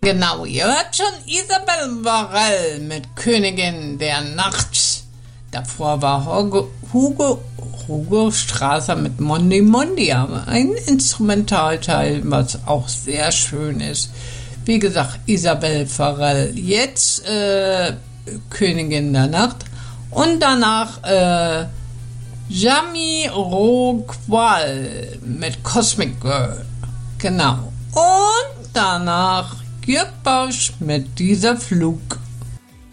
Genau, ihr hört schon Isabelle Varell mit Königin der Nacht. Davor war Hugo Strasser mit Mondi Mondi, aber ein Instrumentalteil, was auch sehr schön ist. Wie gesagt, Isabelle Varell. Jetzt Königin der Nacht und danach Jamiroquai mit Cosmic Girl. Genau. Und danach Jörg Bausch mit Dieser Flug.